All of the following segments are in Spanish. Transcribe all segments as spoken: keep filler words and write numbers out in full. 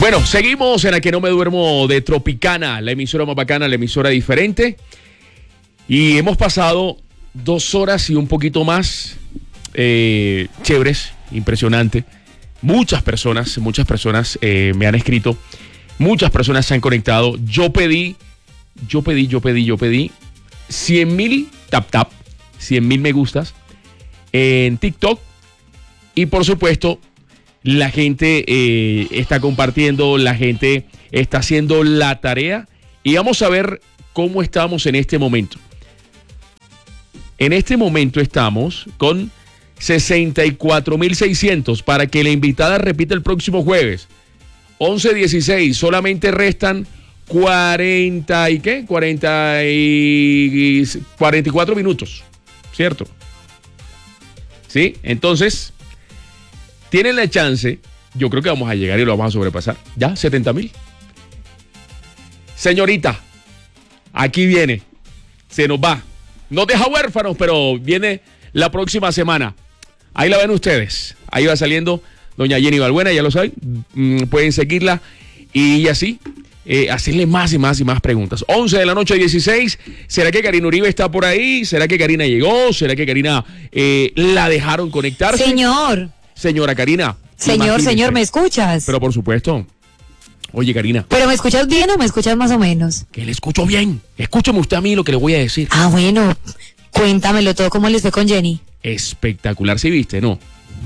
Bueno, seguimos en la que no me duermo de Tropicana, la emisora más bacana, la emisora diferente. Y hemos pasado dos horas y un poquito más eh, chéveres, impresionante. Muchas personas, muchas personas eh, me han escrito, muchas personas se han conectado. Yo pedí, yo pedí, yo pedí, yo pedí cien mil tap tap, cien mil me gustas en TikTok. Y por supuesto, la gente eh, está compartiendo, la gente está haciendo la tarea. Y vamos a ver cómo estamos en este momento. En este momento estamos con sesenta y cuatro mil seiscientos para que la invitada repita el próximo jueves. once dieciséis, solamente restan cuarenta y qué? cuarenta y cuarenta y cuatro minutos, ¿cierto? ¿Sí? Entonces, tienen la chance, yo creo que vamos a llegar y lo vamos a sobrepasar. ¿Ya? setenta mil. Señorita, aquí viene, se nos va. Nos deja huérfanos, pero viene la próxima semana. Ahí la ven ustedes. Ahí va saliendo doña Jenny Balbuena, ya lo saben. Mm, pueden seguirla y así eh, hacerle más y más y más preguntas. once de la noche, dieciséis. ¿Será que Karina Uribe está por ahí? ¿Será que Karina llegó? ¿Será que Karina eh, la dejaron conectarse? Señor. Señora Karina. Señor, imagínese. Señor, ¿me escuchas? Pero por supuesto. Oye, Karina. ¿Pero me escuchas bien o me escuchas más o menos? Que le escucho bien. Escúchame usted a mí lo que le voy a decir. Ah, bueno. Cuéntamelo todo. ¿Cómo les fue con Jenny? Espectacular, ¿sí viste, no?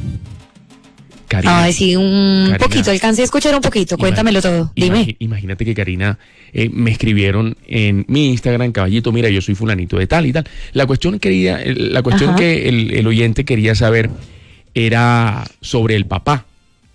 Karina. Ay, sí, un Karina, poquito. Alcancé a escuchar un poquito. Cuéntamelo todo. Dime. Imagínate que Karina eh, me escribieron en mi Instagram, caballito, mira, yo soy fulanito de tal y tal. La cuestión, quería, la cuestión Ajá. que el, el oyente quería saber era sobre el papá.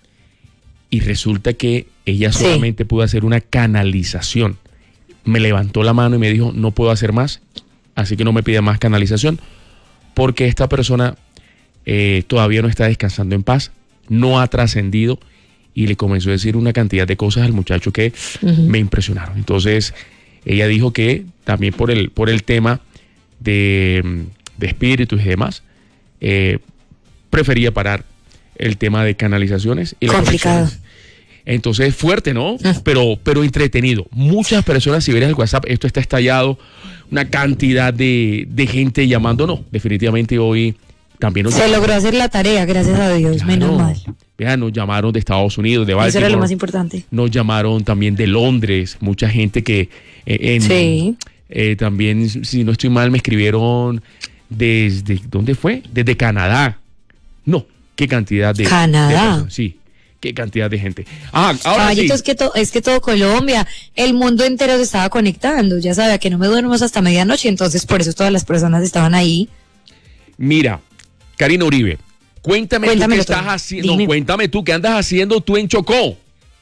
Y resulta que ella solamente sí. pudo hacer una canalización. Me levantó la mano y me dijo, no puedo hacer más, así que no me pida más canalización, porque esta persona eh, todavía no está descansando en paz, no ha trascendido, y le comenzó a decir una cantidad de cosas al muchacho que uh-huh. me impresionaron. Entonces, ella dijo que también por el, por el tema de, de espíritus y demás, eh, prefería parar el tema de canalizaciones y complicado. Entonces, fuerte, ¿no? Uh. Pero, pero entretenido. Muchas personas, si vieras el WhatsApp, esto está estallado, una cantidad de, de gente llamando. No, definitivamente hoy también nos se llamaron. Logró hacer la tarea, gracias a Dios, claro, menos mal. Vean, nos llamaron de Estados Unidos, de Baltimore. Eso era lo más importante. Nos llamaron también de Londres, mucha gente que eh, en, sí. eh, también, si no estoy mal, me escribieron desde, ¿dónde fue? Desde Canadá. No, qué cantidad de... Canadá. De sí, qué cantidad de gente. Ah, ahora Caballito, sí. es que, to, es que todo Colombia, el mundo entero se estaba conectando. Ya sabía que no me duermo hasta medianoche, entonces por eso todas las personas estaban ahí. Mira, Karina Uribe, cuéntame tú qué estás haciendo. No, cuéntame tú qué andas haciendo tú en Chocó.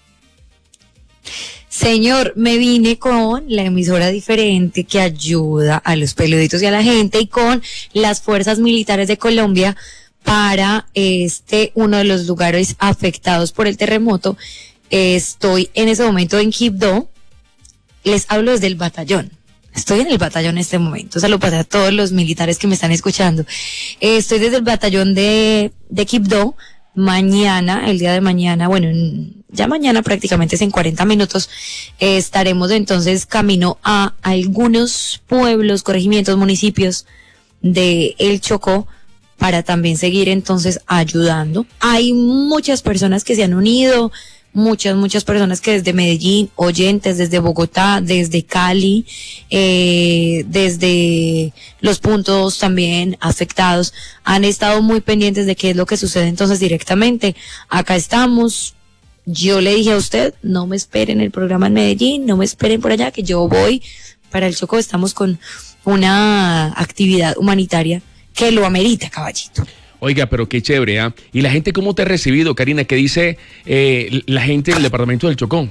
Señor, me vine con la emisora diferente que ayuda a los peluditos y a la gente, y con las fuerzas militares de Colombia para este uno de los lugares afectados por el terremoto. Estoy en ese momento en Quibdó. Les hablo desde el batallón. Estoy en el batallón en este momento. Saludos para todos los militares que me están escuchando. Eh, estoy desde el batallón de, de Quibdó. Mañana, el día de mañana, bueno, ya mañana prácticamente es en cuarenta minutos, eh, estaremos entonces camino a algunos pueblos, corregimientos, municipios de El Chocó, para también seguir entonces ayudando. Hay muchas personas que se han unido, muchas, muchas personas que desde Medellín, oyentes desde Bogotá, desde Cali, eh, desde los puntos también afectados, han estado muy pendientes de qué es lo que sucede entonces directamente. Acá estamos. Yo le dije a usted, no me esperen el programa en Medellín, no me esperen por allá, que yo voy para el Chocó. Estamos con una actividad humanitaria que lo amerita, caballito. Oiga, pero qué chévere, ¿ah? ¿eh? ¿Y la gente cómo te ha recibido, Karina? ¿Qué dice eh, la gente del departamento del Chocó?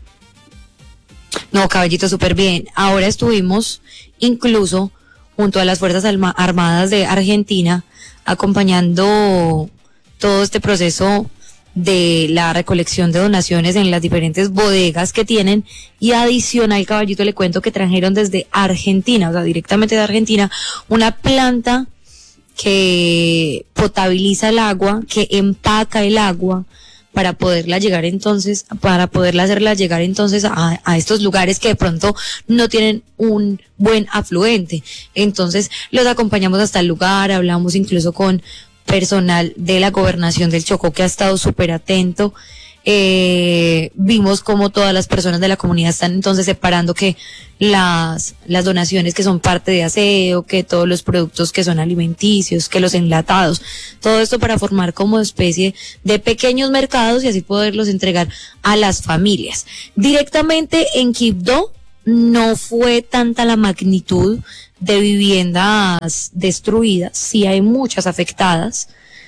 No, caballito, súper bien. Ahora estuvimos incluso junto a las Fuerzas Armadas de Argentina acompañando todo este proceso de la recolección de donaciones en las diferentes bodegas que tienen, y adicional, caballito, le cuento que trajeron desde Argentina, o sea, directamente de Argentina, una planta que potabiliza el agua, que empaca el agua para poderla llegar entonces, para poderla hacerla llegar entonces a, a estos lugares que de pronto no tienen un buen afluente. Entonces los acompañamos hasta el lugar, hablamos incluso con personal de la gobernación del Chocó que ha estado súper atento. Eh, vimos como todas las personas de la comunidad están entonces separando que las, las donaciones que son parte de aseo, que todos los productos que son alimenticios, que los enlatados, todo esto para formar como especie de pequeños mercados y así poderlos entregar a las familias. Directamente en Quibdó no fue tanta la magnitud de viviendas destruidas, sí hay muchas afectadas,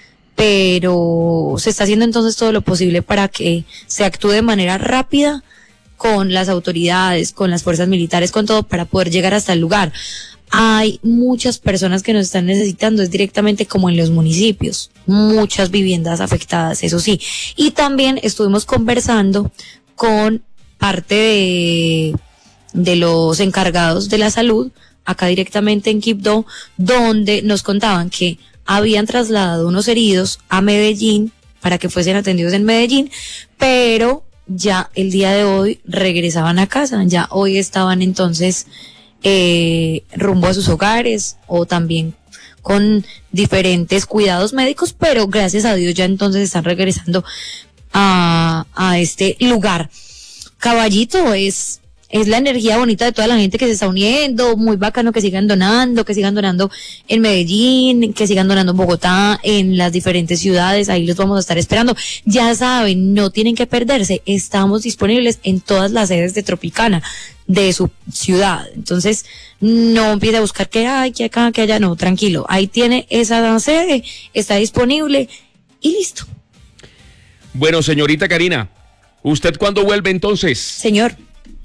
pero se está haciendo entonces todo lo posible para que se actúe de manera rápida con las autoridades, con las fuerzas militares, con todo, para poder llegar hasta el lugar. Hay muchas personas que nos están necesitando, es directamente como en los municipios, muchas viviendas afectadas, eso sí. Y también estuvimos conversando con parte de, de los encargados de la salud, acá directamente en Quibdó, donde nos contaban que habían trasladado unos heridos a Medellín para que fuesen atendidos en Medellín, pero ya el día de hoy regresaban a casa, ya hoy estaban entonces eh, rumbo a sus hogares o también con diferentes cuidados médicos, pero gracias a Dios ya entonces están regresando a, a este lugar. Caballito, es es la energía bonita de toda la gente que se está uniendo, muy bacano que sigan donando, que sigan donando en Medellín, que sigan donando en Bogotá, en las diferentes ciudades, ahí los vamos a estar esperando. Ya saben, no tienen que perderse, estamos disponibles en todas las sedes de Tropicana, de su ciudad, entonces no empiece a buscar que hay, que acá, que allá, no, tranquilo, ahí tiene esa sede, está disponible y listo. Bueno, señorita Karina, ¿usted cuándo vuelve entonces? Señor.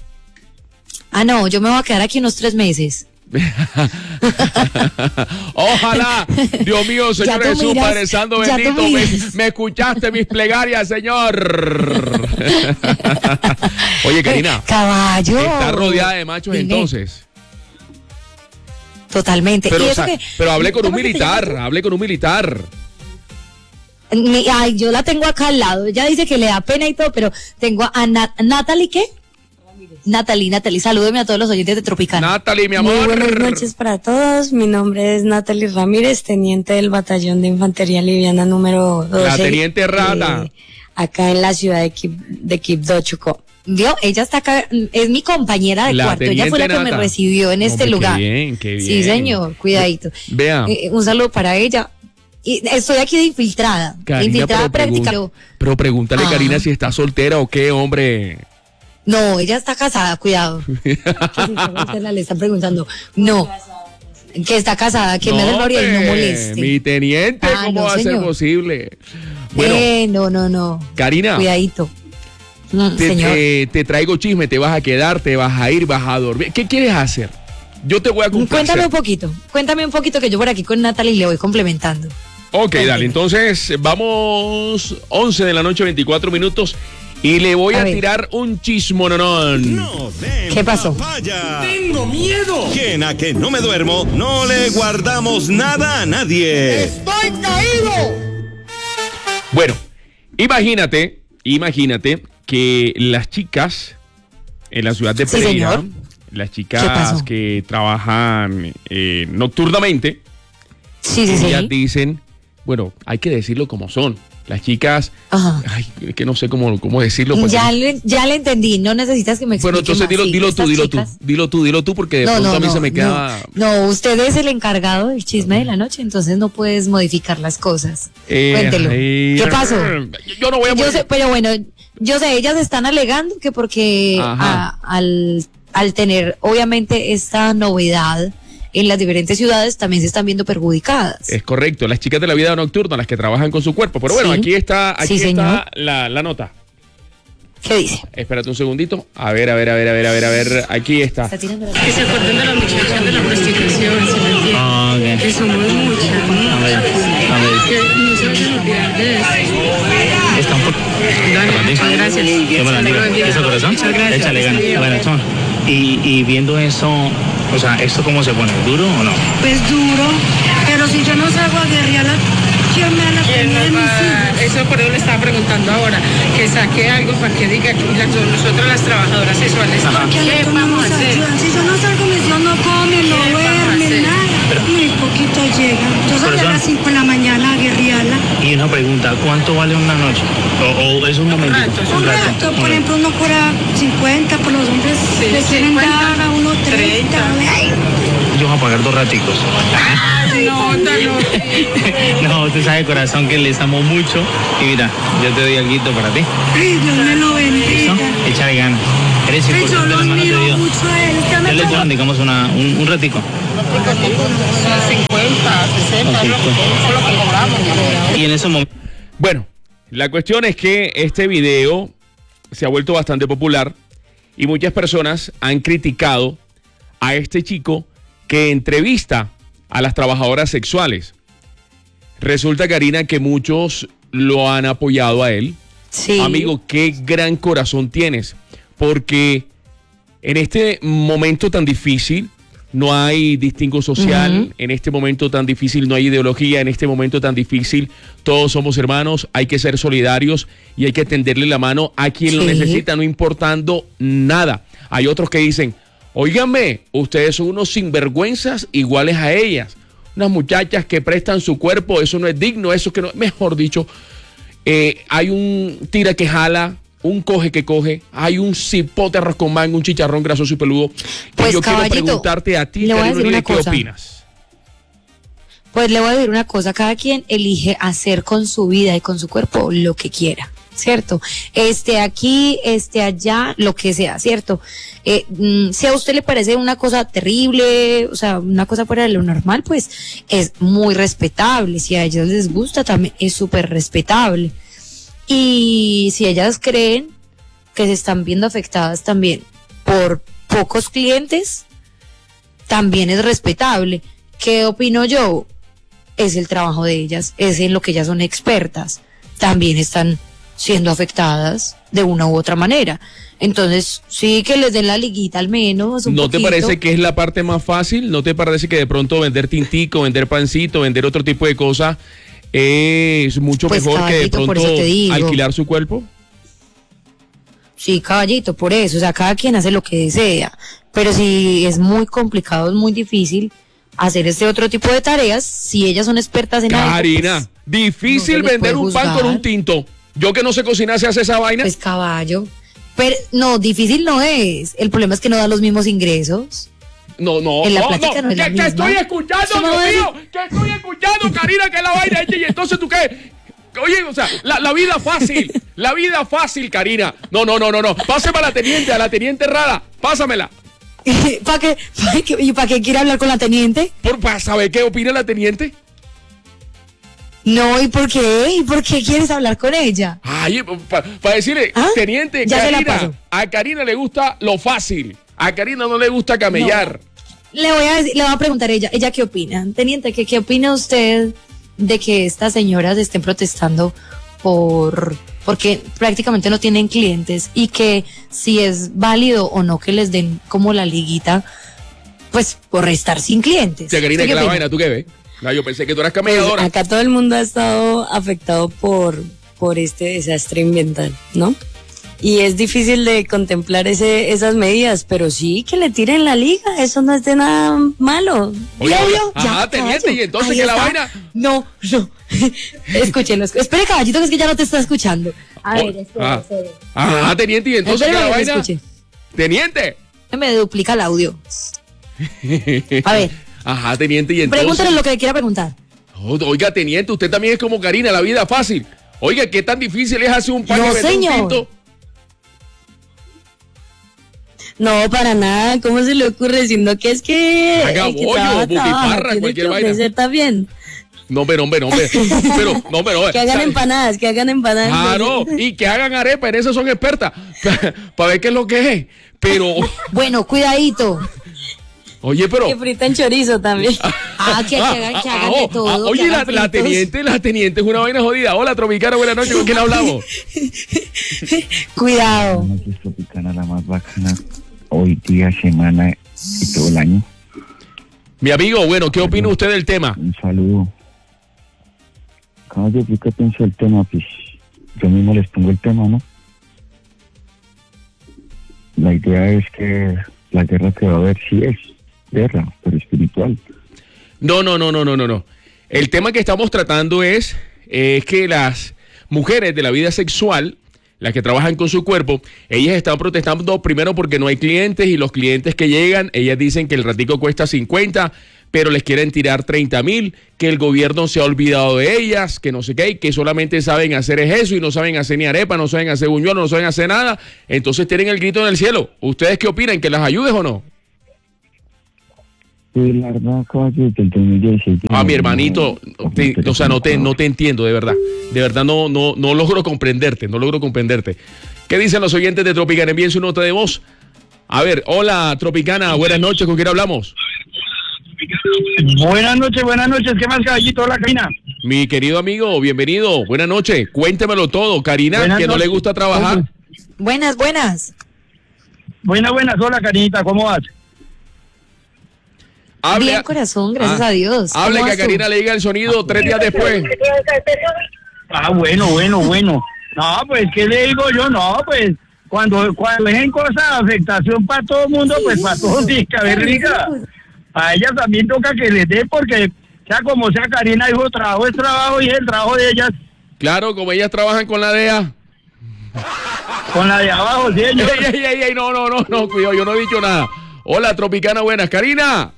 Ah, no, yo me voy a quedar aquí unos tres meses. Ojalá, Dios mío, Señor Jesús, miras, Padre Santo, bendito, me, me escuchaste mis plegarias, Señor. Oye, Karina, caballo, está rodeada de machos. Dime. Entonces. Totalmente. Pero, ¿Y o eso sea, que, pero hablé con un militar, hablé con un militar. Ay, yo la tengo acá al lado. Ella dice que le da pena y todo, pero tengo a Nat Natalie, ¿qué? Natalie, Natalie, salúdeme a todos los oyentes de Tropicana. Natalie, mi amor. Muy buenas noches para todos. Mi nombre es Natalie Ramírez, teniente del Batallón de Infantería Liviana número doce. La teniente rata. Eh, acá en la ciudad de, Quib, de Quibdó, Chocó. Vio, ella está acá, es mi compañera de la cuarto. Ella fue la Nata. que me recibió en este Hombre, lugar. Qué bien, qué bien. Sí, señor, cuidadito. Vea. Eh, un saludo para ella. Y estoy aquí de infiltrada. Karina, infiltrada pero, práctica. pregun pero pregúntale, ah. Karina, si está soltera o qué, hombre. No, ella está casada, cuidado. Le están preguntando. No, que está casada, que no, me hace el favor y no moleste. Mi teniente, ah, ¿cómo no, va a ser posible? Bueno, eh, no, no, no. Karina. Cuidadito. No, te, señor. Te, te traigo chisme, te vas a quedar, te vas a ir, vas a dormir. ¿Qué quieres hacer? Yo te voy a complacer. Cuéntame un poquito, cuéntame un poquito que yo por aquí con Natalie le voy complementando. Ok, Cuéntame. Dale, entonces vamos once de la noche, veinticuatro minutos. Y le voy a, a tirar un chismononón. No ¿Qué pasó? Papaya. ¡Tengo miedo! Que en A Que No Me Duermo no le guardamos nada a nadie. ¡Estoy caído! Bueno, imagínate, imagínate que las chicas en la ciudad de Pereira, sí, las chicas que trabajan eh, nocturnamente, sí, sí, ellas sí. dicen, bueno, hay que decirlo como son. Las chicas, ajá. Ay, es que no sé cómo, cómo decirlo. Pues, ya, le, ya le entendí, no necesitas que me explique. Bueno, entonces más, dilo, sí, dilo tú, dilo chicas. tú, dilo tú, dilo tú, porque de no, pronto no, a mí no, se me queda... No. no, usted es el encargado del chisme de la noche, entonces no puedes modificar las cosas. Eh, Cuéntelo. Ay, ¿Qué pasó? Yo no voy a... Yo sé, pero bueno, yo sé, ellas están alegando que porque a, al, al tener obviamente esta novedad en las diferentes ciudades también se están viendo perjudicadas. Es correcto, las chicas de la vida nocturna, las que trabajan con su cuerpo. Pero bueno, sí, aquí está, aquí sí, está la, la nota. ¿Qué dice? Espérate un segundito. A ver, a ver, a ver, a ver, a ver, a ver. Aquí está. está que se acuerden de la muchacha de la prostitución, ¿sí me entienden? Ah, okay. Que somos muchas. A ver, a ver. Que no se vayan a olvidar de eso. Está un poco. Dale, muchas gracias. Qué buena amiga. ¿Eso corazón? Muchas gracias. Échale ganas. Bueno, toma. Y, y viendo eso, o sea, ¿esto cómo se pone? ¿Duro o no? Pues duro, pero si yo no salgo a guerrear ¿Quién me la ¿Quién tenía de nos mis va? hijos? Eso por eso le estaba preguntando ahora, que saque algo para que diga que las- nosotros las trabajadoras sexuales, Porque ¿qué nosotros no vamos a nos hacer? ayudan. Si yo no salgo, mis hijos no comen, no ¿Qué vamos a hacer? duermen, nada. Muy poquito llegan. Yo salí a Corazón. las cinco de la mañana a guerrearla. Y una pregunta, ¿cuánto vale una noche? O, o es un momentito, rato, es un Un rato. rato, un por rato. ejemplo, uno cobra cincuenta, por los hombres Sí, les quieren cincuenta, dar a uno treinta. Ay, Yo voy a pagar dos raticos. No, no, no. No, usted sabe, corazón, que les amo mucho. Y mira, yo te doy algo para ti. ay, Dios me lo ¿Listo? bendiga. Échale ganas. Eres Ay, yo importante, lo la mano de admiro Dios. mucho a él. Ya me Ya les pongo- dan, digamos, una, un, un ratico. cincuenta, sesenta, Ok, es lo que- pues. eso es lo que cobramos. Y en ese momento... Bueno, la cuestión es que este video se ha vuelto bastante popular y muchas personas han criticado a este chico que entrevista a las trabajadoras sexuales. Resulta, Karina, que muchos lo han apoyado a él. Sí. Amigo, qué gran corazón tienes, porque en este momento tan difícil no hay distingo social, Ujú. en este momento tan difícil no hay ideología, en este momento tan difícil todos somos hermanos, hay que ser solidarios y hay que tenderle la mano a quien lo Sí. necesita, no importando nada. Hay otros que dicen, óiganme, ustedes son unos sinvergüenzas iguales a ellas, unas muchachas que prestan su cuerpo, eso no es digno, eso que no, mejor dicho, eh, hay un tira que jala, un coge que coge, hay un cipote arroz con mango, un chicharrón grasoso y peludo. Pues, y yo quiero caballito, preguntarte a ti, le voy a Karina decir Uribe, una ¿qué cosa. opinas? Pues le voy a decir una cosa, cada quien elige hacer con su vida y con su cuerpo lo que quiera, ¿cierto? Esté aquí, esté allá, lo que sea, ¿cierto? Eh, mm, si a usted le parece una cosa terrible, o sea, una cosa fuera de lo normal, pues es muy respetable. Si a ellas les gusta, también es súper respetable. Y si ellas creen que se están viendo afectadas también por pocos clientes, también es respetable. ¿Qué opino yo? Es el trabajo de ellas, es en lo que ellas son expertas. También están siendo afectadas de una u otra manera. Entonces, sí que les den la liguita al menos. Un ¿No te poquito. parece que es la parte más fácil? ¿No te parece que de pronto vender tintico, vender pancito, vender otro tipo de cosas es mucho Pues, mejor que de caballito, por pronto eso te digo. alquilar su cuerpo? Sí, caballito, por eso. O sea, cada quien hace lo que desea. Pero si es muy complicado, es muy difícil hacer este otro tipo de tareas, si ellas son expertas en algo, Karina, pues, difícil no se les vender puede un pan juzgar. con un tinto. Yo que no sé cocinar, ¿se hace esa vaina? pues caballo. Pero no, difícil no es. El problema es que no da los mismos ingresos. No, no, En la no, plática no es que, la que misma. estoy escuchando, Eso no Dios es- mío, que estoy escuchando, Karina, que es la vaina hecha, y entonces tú qué. Oye, o sea, la, la vida fácil, la vida fácil, Karina. No, no, no, no, no. Pásame a la teniente, a la teniente Rada, pásamela. ¿Para qué? ¿Para qué? ¿Y para qué quiere hablar con la teniente? Por, para saber qué opina la teniente. No, ¿y por qué? ¿Y por qué quieres hablar con ella? Ay, para decirle, ¿Ah? teniente, Ya se la Karina, paso. a Karina le gusta lo fácil. A Karina no le gusta camellar. Le voy a decir- le voy a preguntar a ella, ella qué opina. Teniente, ¿qué, qué opina usted de que estas señoras estén protestando por porque prácticamente no tienen clientes y que si es válido o no que les den como la liguita, pues por estar sin clientes? Sí, Karina, ¿Usted que qué la opina? vaina, ¿tú qué ves? No, yo pensé que tú eras Pues, camelladora. acá todo el mundo ha estado afectado por, por este desastre ambiental, ¿no? Y es difícil de contemplar ese, esas medidas, pero sí que le tiren la liga, eso no es de nada malo. Oye, ¿Ya oye, vio? ajá, Ya, teniente, caballo. y entonces Ahí que la está. vaina. No, no. Escúchenlo. escu- Espere, caballito, que es que ya no te está escuchando. A ver, Oh, espere, ah. espere. Ajá, teniente, y entonces que Espere la que me vaina. escuche. Teniente. Me duplica el audio. A ver, Ajá, teniente, y entonces. pregúntale lo que le quiera preguntar. Oh, oiga, teniente, usted también es como Karina, la vida fácil. Oiga, ¿qué tan difícil es hacer un pan No, y vender un señor. tinto? No, para nada, ¿cómo se le ocurre? Sino que es que Haga el que bollo, trabaja, trabaja, buquiparra, tiene cualquier que vaina. ofrecer también. No, pero, hombre, no, hombre. Pero, no, pero. Que hagan ¿sabe? empanadas, que hagan empanadas. Claro, y que hagan arepa, en eso son expertas. Para ver qué es lo que es. Pero, Bueno, cuidadito. oye, pero. Que fritan chorizo también. Ah, que, que hagan, que hagan de oh, todo. ah, que oye, la, hagan la fritos. teniente, la teniente es una vaina jodida. Hola, Tropicana, buenas noches, ¿con quién hablamos? Cuidado. Buenas noches, Tropicana, la más bacana. Hoy día, semana y todo el año. Mi amigo, bueno, ¿qué opina usted del tema? Un saludo. Caballo, ¿yo qué pienso del tema? Pues yo mismo les pongo el tema, ¿no? La idea es que la guerra que va a haber sí es guerra, pero espiritual. No, no, no, no, no, no, no. El tema que estamos tratando es, es que las mujeres de la vida sexual, las que trabajan con su cuerpo, ellas están protestando primero porque no hay clientes y los clientes que llegan, ellas dicen que el ratico cuesta cincuenta, pero les quieren tirar treinta mil, que el gobierno se ha olvidado de ellas, que no sé qué, que solamente saben hacer es eso y no saben hacer ni arepa, no saben hacer buñuelos, no saben hacer nada. Entonces tienen el grito en el cielo. ¿Ustedes qué opinan? ¿Que las ayudes o no? Sí, la verdad, caballo, del dos mil dieciséis. Ah, mi hermanito, te, o sea, no te, no te entiendo, de verdad. De verdad no, no, no logro comprenderte, no logro comprenderte. ¿Qué dicen los oyentes de Tropicana? Envíen su nota de voz. A ver, hola Tropicana, buenas noches, ¿con quién hablamos? Buenas noches, buenas noches. ¿Qué más, caballito? Hola, Karina. Mi querido amigo, bienvenido, buenas noches. Cuéntemelo todo, Karina, Buenas que no noches. le gusta trabajar. Buenas, buenas. Buenas, buenas. Hola, Karinita. ¿Cómo vas? Hable, Bien, corazón, gracias Ah, a Dios. ¿Cómo hable que a vas tú? Karina le diga el sonido tres días después. Ah, bueno, bueno, bueno. No, pues, ¿qué le digo yo? No, pues, cuando, cuando es en cosas de afectación para todo el mundo, pues para todos tiene que haber rica. A ellas también toca que les dé porque, sea como sea, Karina dijo, trabajo es trabajo y es el trabajo de ellas. Claro, como ellas trabajan con la D E A. Con la de abajo, sí, señor. Ey, ey, ey, ey, no, no, no, no, cuidado, yo no he dicho nada. Hola, Tropicana, buenas. Karina.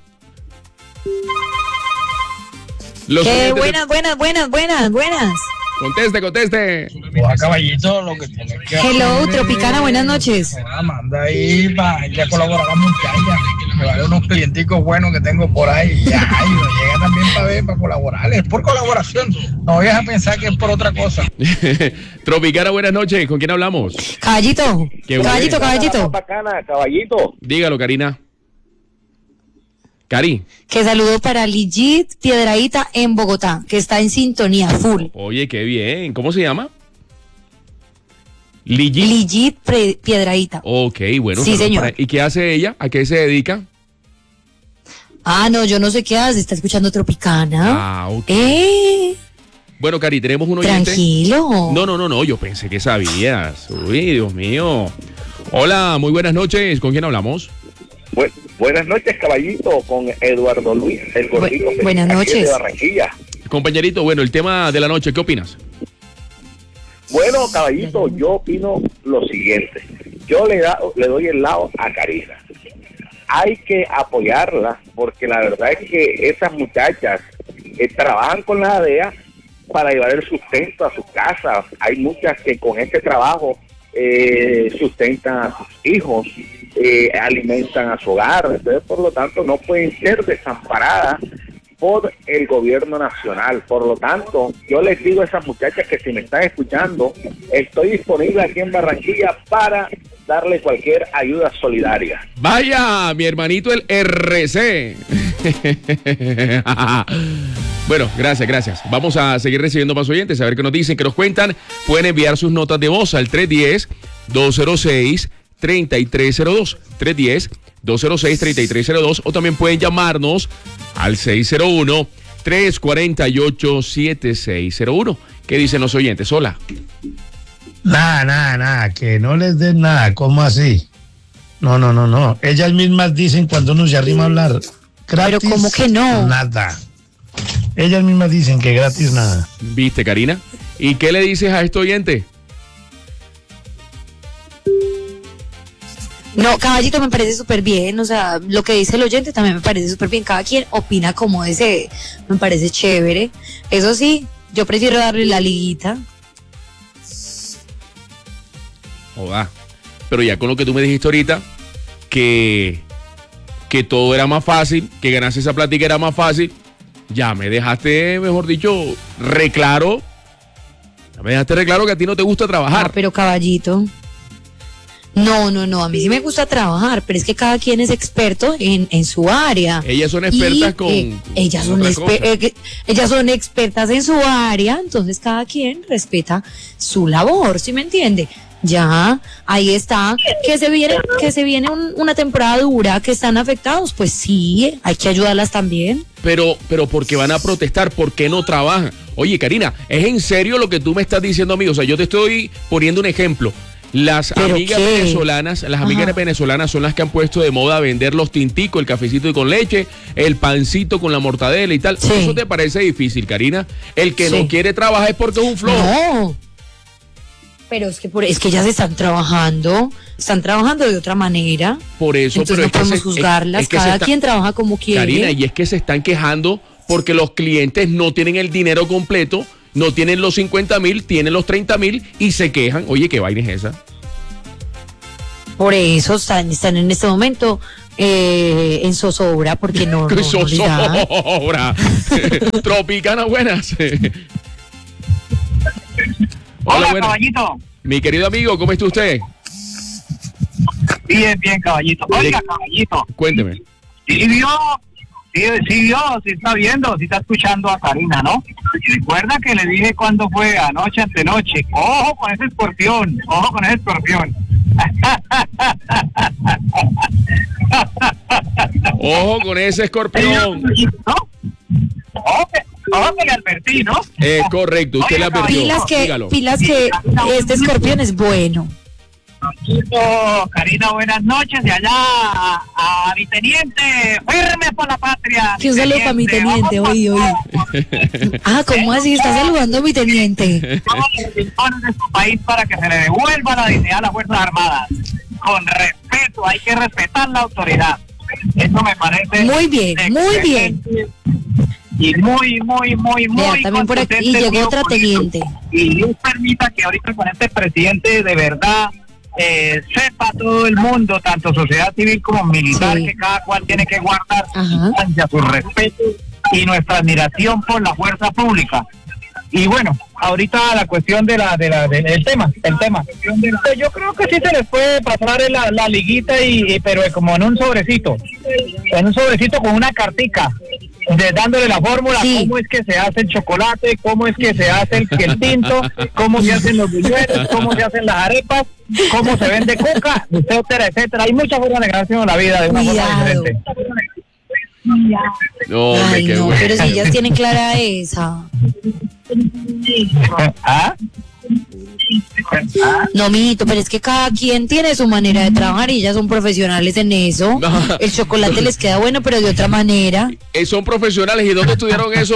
Los Eh, oyentes de- buenas, buenas, buenas, buenas, buenas. Conteste, conteste. Oa, caballito, lo que tiene que Hello, hacer Tropicana, es- buenas noches. Ah, manda ahí para ya colaborar a la muchacha. Me vale unos clienticos buenos que tengo por ahí. Y ya, y me llega también para ver, para colaborar. Es por colaboración. No vayas a pensar que es por otra cosa. Tropicana, buenas noches. ¿Con quién hablamos? Caballito, Qué bueno. caballito, caballito. Bacana, caballito. Dígalo, Karina. Cari. Que saludo para Ligit Piedraíta en Bogotá, que está en sintonía full. Oye, qué bien. ¿Cómo se llama? Ligit. Ligit Pre- Piedraíta. Ok, bueno. Sí, saludos señor. para- ¿Y qué hace ella? ¿A qué se dedica? Ah, no, yo no sé qué hace, está escuchando Tropicana. Ah, ok. Eh, Bueno, Cari, tenemos un oyente. tranquilo. No, no, no, no, yo pensé que sabías. Uy, Dios mío. Hola, muy buenas noches. ¿Con quién hablamos? Bu- buenas noches, caballito, con Eduardo Luis, el gordito. Bu- buenas aquí noches. De Barranquilla. Compañerito, bueno, el tema de la noche, ¿qué opinas? Bueno, caballito, yo opino lo siguiente. Yo le, da, le doy el lado a Karina. Hay que apoyarla, porque la verdad es que esas muchachas eh, trabajan con la D E A para llevar el sustento a sus casas. Hay muchas que con este trabajo eh, sustentan a sus hijos, eh, alimentan a su hogar. Entonces, por lo tanto, no pueden ser desamparadas por el gobierno nacional. Por lo tanto, yo les digo a esas muchachas que si me están escuchando, estoy disponible aquí en Barranquilla para darle cualquier ayuda solidaria. Vaya, mi hermanito el R C. Bueno, gracias, gracias. Vamos a seguir recibiendo más oyentes, a ver qué nos dicen, qué nos cuentan. Pueden enviar sus notas de voz al tres uno cero, dos cero seis, tres tres cero dos. tres uno cero, dos cero seis, tres tres cero dos. O también pueden llamarnos al seis cero uno, tres cuatro ocho, siete seis cero uno. ¿Qué dicen los oyentes? Hola. Nada, nada, nada, que no les den nada, ¿cómo así? No, no, no, no. Ellas mismas dicen cuando uno se arrima a hablar. Gratis, Pero ¿cómo que no? Nada. Ellas mismas dicen que gratis nada. ¿Viste, Karina? ¿Y qué le dices a este oyente? No, caballito, me parece súper bien, o sea, lo que dice el oyente también me parece súper bien, cada quien opina como desee, me parece chévere. Eso sí, yo prefiero darle la liguita. Joda. Pero ya con lo que tú me dijiste ahorita, que, que todo era más fácil, que ganarse esa plática era más fácil, ya me dejaste, mejor dicho, reclaro. Ya me dejaste reclaro que a ti no te gusta trabajar. Ah, pero caballito. No, no, no, a mí sí me gusta trabajar, pero es que cada quien es experto en, en su área. Ellas son expertas Y, con, eh, ellas, con son otra exper- cosa. eh, que- ellas son expertas en su área, entonces cada quien respeta su labor, ¿sí me entiende? Ya, ahí está, que se viene, que se viene un- una temporada dura, que están afectados, pues sí, hay que ayudarlas también. Pero, pero porque van a protestar, ¿por qué no trabajan? Oye, Karina, ¿es en serio lo que tú me estás diciendo, amigo? O sea, yo te estoy poniendo un ejemplo. Las amigas qué? venezolanas, las amigas Ajá. venezolanas son las que han puesto de moda vender los tinticos, el cafecito y con leche, el pancito con la mortadela y tal. Sí. ¿Eso te parece difícil, Karina? El que Sí. no quiere trabajar es porque es un flojo. No. Pero es que por, es que ellas están trabajando, están trabajando de otra manera. Por eso, Entonces pero no es que podemos se- juzgarlas. es que se Cada está- quien trabaja como quiere. Karina, y es que se están quejando porque los clientes no tienen el dinero completo, no tienen los cincuenta mil, tienen los treinta mil y se quejan. Oye, ¿qué vaina es esa? Por eso están, están en este momento eh, en zozobra, porque no, no, no les da. Zozobra. Tropicana, buenas. Hola, buenas. caballito. Mi querido amigo, ¿cómo está usted? Bien, bien, caballito. Oiga, Mire. caballito. Cuénteme. Sí vio, sí, sí vio, sí está viendo, sí está escuchando a Karina, ¿no? Recuerda que le dije cuando fue anoche, antenoche. Ojo con ese escorpión, ojo con ese escorpión. Ojo con ese escorpión. ¿No? Ojo que, ojo que le advertí, ¿no? Es correcto, usted le advirtió. Pilas que, Dígalo. pilas que este escorpión es bueno. Oh, Karina, buenas noches. De allá a, a mi teniente, firme por la patria. Que un saludo para mi teniente, oí, oí. Ah, ¿cómo así? Está saludando a mi teniente. Todos los rincones de su país para que se le devuelva la dignidad a las Fuerzas Armadas. Con respeto, hay que respetar la autoridad. Eso me parece. Muy bien, muy bien. Y muy, muy, muy, muy. Vea, también por aquí contundente, llegó muy otra oportuno. teniente. Y Dios permita que ahorita con este presidente de verdad eh, sepa todo el mundo, tanto sociedad civil como militar, Sí. que cada cual tiene que guardar su Ajá. distancia, su respeto y nuestra admiración por la fuerza pública. Y bueno, ahorita la cuestión de la, de la, de- del tema, el tema. Pues yo creo que sí se les puede pasar en la, la liguita y, y- pero como en un sobrecito, en un sobrecito con una cartica, de, dándole la fórmula, Sí. cómo es que se hace el chocolate, cómo es que se hace el, el tinto, cómo se hacen los buñuelos, cómo se hacen las arepas, cómo se vende coca, etcétera, etcétera. Hay muchas formas de ganarse la vida de una forma Cuidado. diferente. No, hombre, Ay, qué no, bueno. pero si ellas tienen clara esa. ¿Ah? No, mijito, pero es que cada quien tiene su manera de trabajar y ellas son profesionales en eso. No. El chocolate les queda bueno, pero de otra manera. Eh, son profesionales. ¿Y dónde estudiaron eso?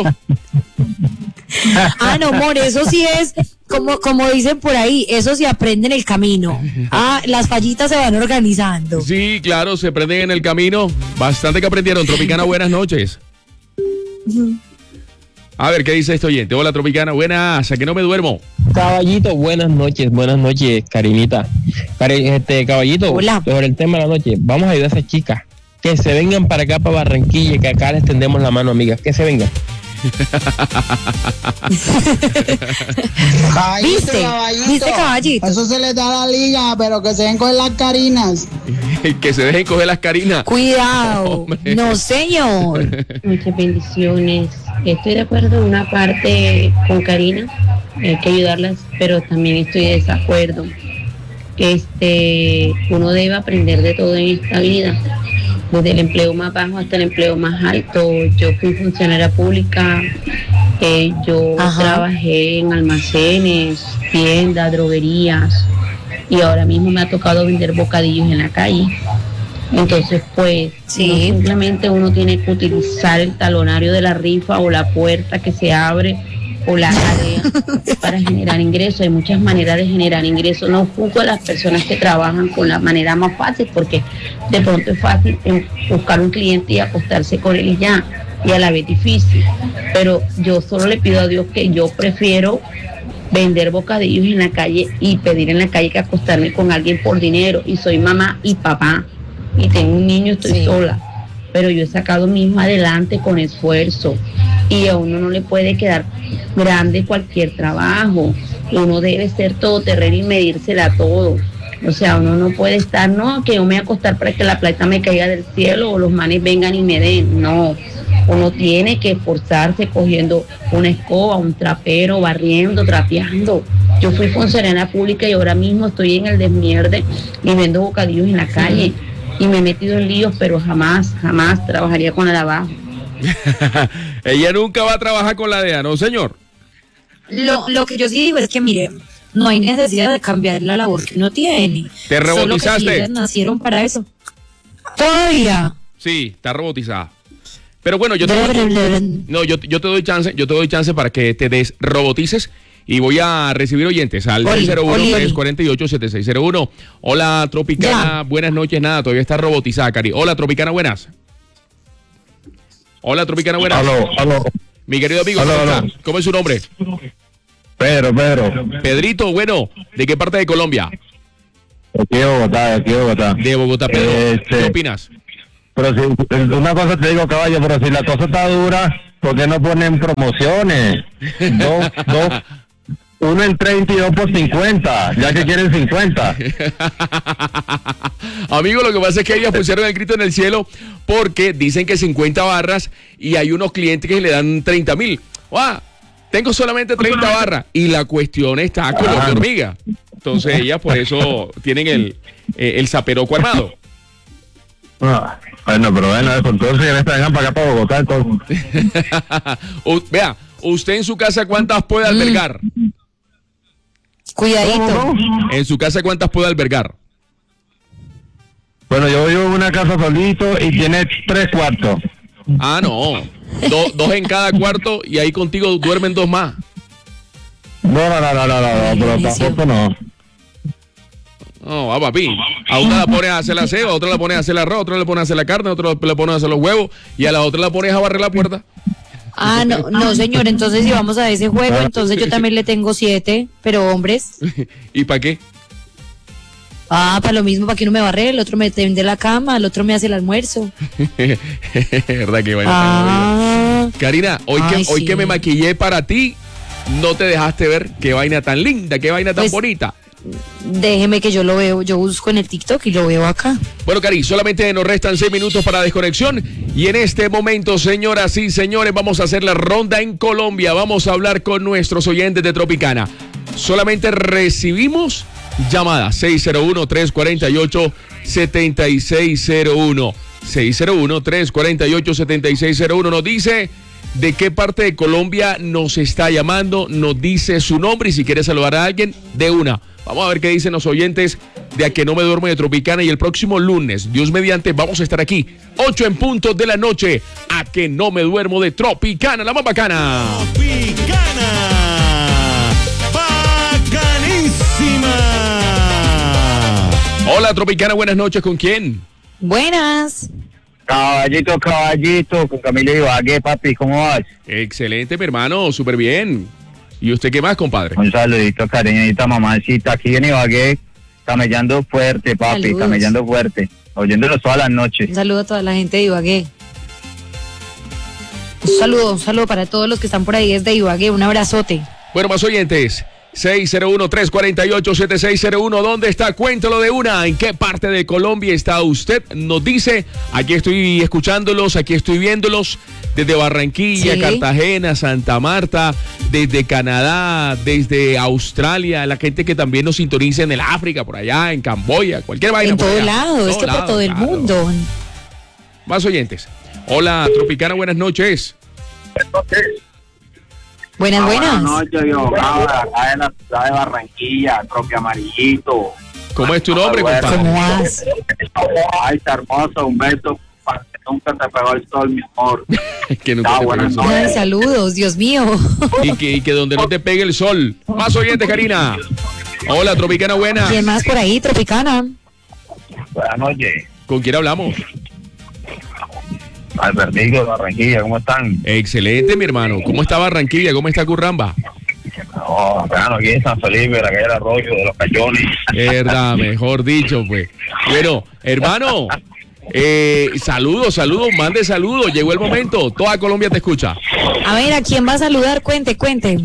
Ah, no, amor, eso sí es, como, como dicen por ahí, eso se aprende en el camino. Ah, las fallitas se van organizando. Sí, claro, se prenden en el camino. Bastante que aprendieron. Tropicana, buenas noches. A ver, ¿qué dice este oyente? Hola, Tropicana, buenas, a que no me duermo. Caballito, buenas noches, buenas noches, Karinita. Cari- este, caballito, Hola. sobre el tema de la noche, vamos a ayudar a esas chicas. Que se vengan para acá, para Barranquilla, que acá les tendemos la mano, amigas. Que se vengan. ¿Viste? ¿Viste, caballito? Eso se les da a la liga, pero que se den con las carinas. Que se dejen coger las carinas. Cuidado. Hombre. No, señor. Muchas bendiciones. Estoy de acuerdo en una parte con Karina, hay que ayudarlas, pero también estoy de desacuerdo. Este, uno debe aprender de todo en esta vida, desde el empleo más bajo hasta el empleo más alto. Yo fui funcionaria pública, eh, yo Ajá. trabajé en almacenes, tiendas, droguerías, y ahora mismo me ha tocado vender bocadillos en la calle. Entonces, pues, Sí. no simplemente uno tiene que utilizar el talonario de la rifa o la puerta que se abre o la tarea para generar ingresos. Hay muchas maneras de generar ingresos. No juzgo a las personas que trabajan con la manera más fácil, porque de pronto es fácil eh, buscar un cliente y acostarse con él y ya, y a la vez difícil. Pero yo solo le pido a Dios que yo prefiero vender bocadillos en la calle y pedir en la calle que acostarme con alguien por dinero. Y soy mamá y papá y tengo un niño, estoy Sí. sola, pero yo he sacado misma adelante con esfuerzo, y a uno no le puede quedar grande cualquier trabajo. Uno debe ser todoterreno y medírsela todo. O sea, uno no puede estar, no, que yo me voy a acostar para que la plata me caiga del cielo o los manes vengan y me den. No, uno tiene que esforzarse cogiendo una escoba, un trapero, barriendo, trapeando. Yo fui funcionaria pública y ahora mismo estoy en el desmierde y vendo bocadillos en la calle. Y me he metido en líos, pero jamás, jamás trabajaría con la de abajo. Ella nunca va a trabajar con la D E A, ¿no, señor? Lo, lo que yo sí digo es que, mire, no hay necesidad de cambiar la labor que uno tiene. ¿Te robotizaste? Solo que si ellas nacieron para eso. Todavía. Sí, está robotizada. Pero bueno, yo te doy, no, yo, yo te doy chance, yo te doy chance para que te desrobotices y voy a recibir oyentes al seis cero uno, tres cuatro ocho, siete seis cero uno. Hola, Tropicana, ya. Buenas noches, nada, todavía está robotizada, Cari. Hola, Tropicana, buenas. Hola, Tropicana, buenas. Aló, aló. Mi querido amigo, aló, ¿cómo, aló. ¿cómo es su nombre? Pedro, Pedro. Pedrito, bueno, ¿de qué parte de Colombia? Aquí de Bogotá, aquí de Bogotá. De Bogotá, Pedro. Este, ¿qué opinas? Pero si, una cosa te digo, caballo, pero si la cosa está dura, ¿por qué no ponen promociones? Dos, dos, uno en treinta y dos por cincuenta, ya que quieren cincuenta. Amigo, lo que pasa es que ellas pusieron el grito en el cielo porque dicen que cincuenta barras y hay unos clientes que le dan treinta mil. ¡Wow! Tengo solamente treinta barras y la cuestión está con los de hormiga. Entonces ellas por eso tienen el, eh, el zaperoco armado. Ah, bueno, pero bueno, eso, entonces vengan para acá, para Bogotá, entonces. U, vea, ¿usted en su casa cuántas puede albergar? Mm. Cuidadito. ¿En su casa cuántas puede albergar? Bueno, yo vivo en una casa solito y tiene tres cuartos. Ah, no. Do, dos en cada cuarto y ahí contigo duermen dos más. No, no, no, no, no, no, pero tampoco no. No, va, papi. A una la pones a hacer la ceba, a otra la pones a hacer el arroz, a otra le pones a hacer la carne, a otra le pones a hacer los huevos y a la otra la pones a barrer la puerta. Ah, no, no, señor. Entonces, si vamos a ese juego, entonces yo también le tengo siete, pero hombres. ¿Y para qué? Ah, para lo mismo, para que uno me barre, el otro me tiende la cama, el otro me hace el almuerzo. ¿Verdad que vaina ah, tan Karina, hoy, ay, que, hoy sí. que me maquillé para ti, no te dejaste ver qué vaina tan linda, qué vaina tan pues, bonita. Déjeme que yo lo veo, yo busco en el TikTok y lo veo acá. Bueno, Cari, solamente nos restan seis minutos para desconexión y en este momento, señoras y señores, vamos a hacer la ronda en Colombia. Vamos a hablar con nuestros oyentes de Tropicana. Solamente recibimos llamadas seis cero uno, tres cuatro ocho, siete seis cero uno. seis cero uno, tres cuatro ocho, siete seis cero uno. Nos dice de qué parte de Colombia nos está llamando, nos dice su nombre y si quiere saludar a alguien, de una. Vamos a ver qué dicen los oyentes de A Que No Me Duermo de Tropicana y el próximo lunes, Dios mediante, vamos a estar aquí, ocho en punto de la noche, A Que No Me Duermo de Tropicana, la más bacana. Tropicana, bacanísima. Hola Tropicana, buenas noches, ¿con quién? Buenas. Caballito, caballito, con Camilo Ibagué, papi, ¿cómo vas? Excelente, mi hermano, súper bien. ¿Y usted qué más, compadre? Un saludito, cariñita, mamacita, aquí en Ibagué, camellando fuerte, papi, saludos. Camellando fuerte, oyéndolo todas las noches. Un saludo a toda la gente de Ibagué. Un saludo, un saludo para todos los que están por ahí desde Ibagué, un abrazote. Bueno, más oyentes, seis cero uno, tres cuatro ocho, siete seis cero uno, ¿dónde está? Cuéntalo de una, ¿en qué parte de Colombia está usted? Nos dice, aquí estoy escuchándolos, aquí estoy viéndolos, desde Barranquilla, sí. Cartagena, Santa Marta, desde Canadá, desde Australia, la gente que también nos sintoniza en el África, por allá, en Camboya, cualquier vaina. En por todo allá. lado, es que por todo el mundo. Más oyentes. Hola, Tropicana, buenas noches. Buenas noches. Buenas, ah, buenas. Buenas noches, yo, acá en la ciudad de Barranquilla, Troque Amarillito. ¿Cómo es tu nombre, compadre? ¿Cómo vas? Ay, está hermoso, un beso. Nunca te pegó el sol, mi amor. Que nunca te pegó el sol. Ay, saludos, Dios mío. Y que, y que donde no te pegue el sol. Más oyentes, Karina. Hola, Tropicana, buena. ¿Quién más por ahí, Tropicana? Buenas noches. ¿Con quién hablamos? Albertico de Barranquilla, ¿cómo están? Excelente, mi hermano. ¿Cómo está Barranquilla? ¿Cómo está Curramba? No, claro, aquí en San Felipe, la calle del Arroyo, de los Cayones. Verdad, mejor dicho, pues. Bueno, hermano, eh, saludos, saludos, mande saludos. Llegó el momento. Toda Colombia te escucha. A ver, ¿a quién va a saludar? Cuente, cuente.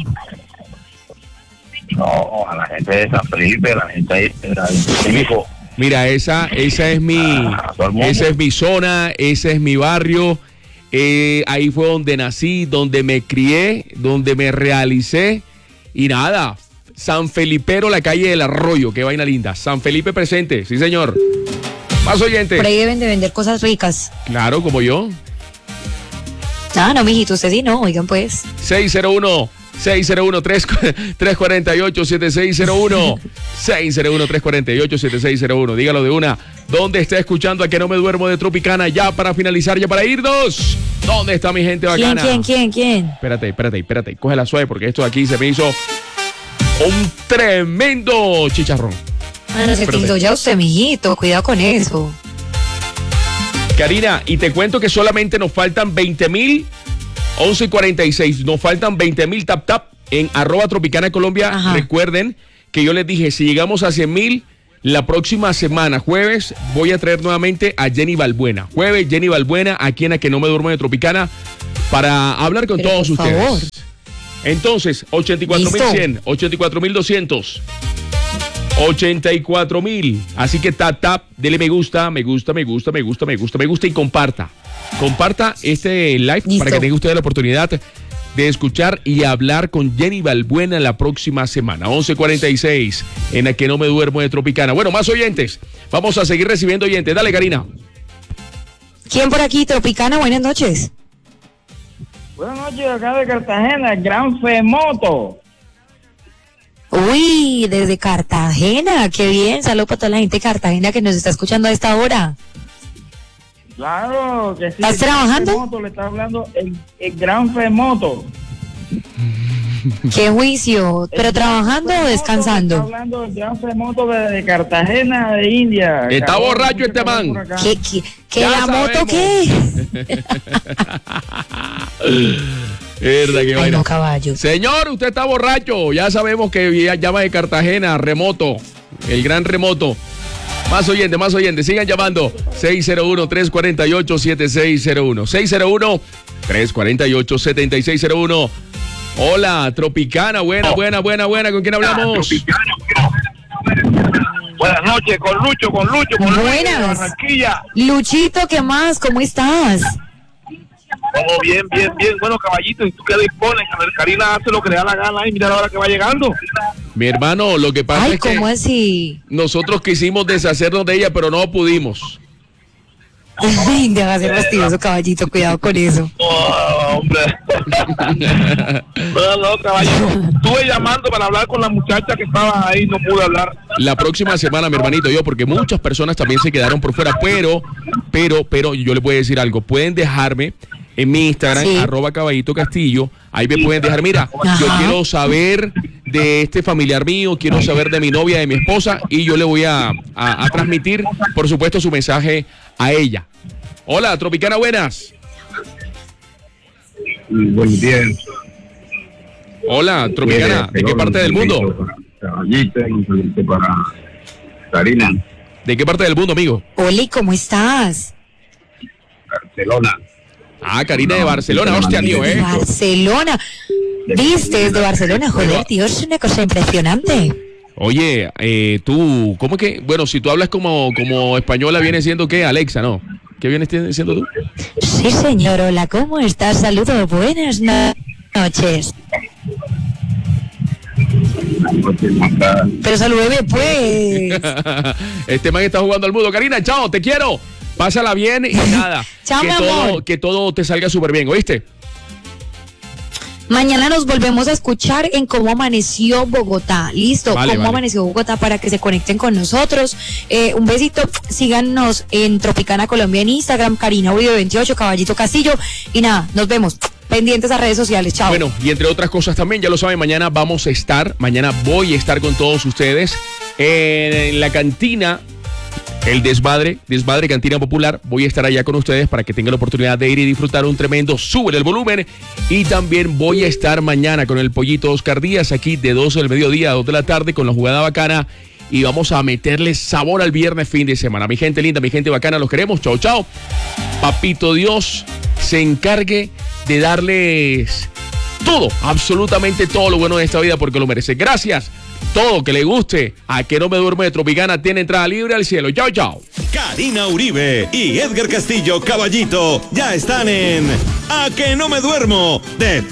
No, a la gente de San Felipe, la gente ahí de hijo. Mira, esa, esa es mi, esa es mi zona, ese es mi barrio. Eh, ahí fue donde nací, donde me crié, donde me realicé. Y nada, San Felipero, la calle del Arroyo, qué vaina linda. San Felipe presente, sí señor. Más oyentes. Por ahí deben de vender cosas ricas. Claro, como yo. Ah, no, mijito, usted sí no, oigan pues. seis cero uno, seis cero uno, tres cuatro ocho, siete seis cero uno. seis cero uno, tres cuatro ocho, siete seis cero uno. Dígalo de una. ¿Dónde está escuchando a Que No Me Duermo de Tropicana? Ya para finalizar, ya para irnos. ¿Dónde está mi gente bacana? ¿Quién, quién, quién, quién? Espérate, espérate, espérate. Cógela suave porque esto de aquí se me hizo un tremendo chicharrón. Ah, se tildó ya usted, mijito. Cuidado con eso. Karina, y te cuento que solamente nos faltan veinte mil. once y cuarenta y seis, nos faltan veinte mil tap tap en arroba Tropicana Colombia. Ajá. Recuerden que yo les dije, si llegamos a cien mil, la próxima semana, jueves, voy a traer nuevamente a Jenny Balbuena. Jueves, Jenny Balbuena, aquí en A Que No Me Duermo de Tropicana, para hablar con Pero todos por ustedes. Favor. Entonces, ochenta y cuatro mil cien, ochenta y cuatro mil doscientos, ochenta y cuatro mil. Así que tap tap, dele me gusta, me gusta, me gusta, me gusta, me gusta, me gusta y comparta. Comparta este live Listo. Para que tenga usted la oportunidad de escuchar y hablar con Jenny Balbuena la próxima semana. once cuarenta y seis en A Que No Me Duermo de Tropicana. Bueno, más oyentes. Vamos a seguir recibiendo oyentes. Dale, Karina. ¿Quién por aquí? Tropicana, buenas noches. Buenas noches, acá de Cartagena, Gran Femoto. Uy, desde Cartagena, qué bien. Saludos para toda la gente de Cartagena que nos está escuchando a esta hora. Claro, que sí. ¿Estás trabajando? Femoto, le está hablando el, el Gran Femoto. Qué juicio, pero trabajando o descansando. Está hablando del Gran Femoto de, de Cartagena, de India. Está Cabrón, borracho este man. ¿Qué, qué, qué la moto qué? Verdad que Ay, no, caballo. Señor, usted está borracho. Ya sabemos que ya llama de Cartagena, remoto, el gran remoto. Más oyentes, más oyentes, sigan llamando. seis cero uno, tres cuatro ocho, siete seis cero uno. seis cero uno, tres cuatro ocho, siete seis cero uno. Hola, Tropicana, buena, buena, buena, buena. ¿Con quién hablamos? Buenas noches, con Lucho, con Lucho, con Lucho. Buenas. Luchito, ¿qué más? ¿Cómo estás? Oh, bien, bien, bien. Bueno, caballito, ¿y tú qué dispones? A ver, Karina hace lo que le da la gana y mira la hora que va llegando. Mi hermano, lo que pasa Ay, es que ¿cómo así? nosotros quisimos deshacernos de ella, pero no pudimos. Ay, deja ser fastidioso, caballito, cuidado con eso. Oh, hombre. No, no, caballito. Estuve llamando para hablar con la muchacha que estaba ahí, no pude hablar. La próxima semana, mi hermanito, yo, porque muchas personas también se quedaron por fuera, pero, pero, pero, yo les voy a decir algo. Pueden dejarme en mi Instagram, sí. arroba Caballito Castillo. Ahí me pueden dejar, mira, Ajá. yo quiero saber de este familiar mío, quiero saber de mi novia, de mi esposa, y yo le voy a, a, a transmitir, por supuesto, su mensaje a ella. Hola, Tropicana, buenas. Buen día. Hola, Tropicana, ¿de qué parte del mundo? Caballito, para Karina. ¿De qué parte del mundo, amigo? Oli, ¿cómo estás? Barcelona. Ah, Karina de Barcelona, hostia, tío, ¿eh? De Barcelona. ¿Viste? Desde Barcelona, joder, tío, es una cosa impresionante. Oye, eh, tú, ¿cómo es que? Bueno, si tú hablas como, como española, viene siendo ¿qué? Alexa, ¿no? ¿Qué vienes siendo tú? Sí, señor, hola, ¿cómo estás? Saludos, buenas no- noches. Pero salúdeme, pues. Este man está jugando al mudo. Karina, chao, te quiero. Pásala bien y nada. Chao, que mi todo, amor. que todo te salga súper bien, ¿oíste? Mañana nos volvemos a escuchar en Cómo Amaneció Bogotá. Listo, Vale, Cómo vale. Amaneció Bogotá para que se conecten con nosotros. Eh, un besito, síganos en Tropicana Colombia en Instagram, Karina Uribe veintiocho, Caballito Castillo. Y nada, nos vemos. Pendientes a redes sociales, chao. Bueno, y entre otras cosas también, ya lo saben, mañana vamos a estar, mañana voy a estar con todos ustedes en la cantina, el Desmadre, Desmadre Cantina Popular. Voy a estar allá con ustedes para que tengan la oportunidad de ir y disfrutar un tremendo Sube el Volumen. Y también voy a estar mañana con el Pollito Oscar Díaz aquí de doce del mediodía a dos de la tarde con la jugada bacana. Y vamos a meterle sabor al viernes fin de semana. Mi gente linda, mi gente bacana, los queremos. Chao, chao. Papito Dios se encargue de darles todo, absolutamente todo lo bueno de esta vida porque lo merece. Gracias. Todo que le guste. A Que No Me Duermo de Tropicana tiene entrada libre al cielo. Chao, chao. Karina Uribe y Edgar Castillo Caballito ya están en A Que No Me Duermo de